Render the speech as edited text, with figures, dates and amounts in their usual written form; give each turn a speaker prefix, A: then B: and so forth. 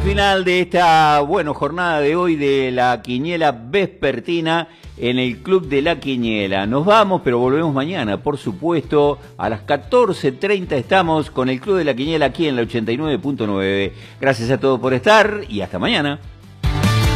A: final de esta, jornada de hoy de la Quiniela Vespertina en el Club de la Quiniela. Nos vamos, pero volvemos mañana, por supuesto. A las 14:30 estamos con el Club de la Quiniela aquí en la 89.9. Gracias a todos por estar y hasta mañana.